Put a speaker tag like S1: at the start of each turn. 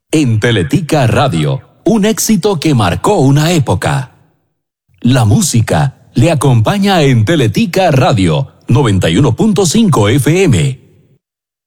S1: En Teletica Radio, un éxito que marcó una época. La música le acompaña en Teletica Radio 91.5 FM.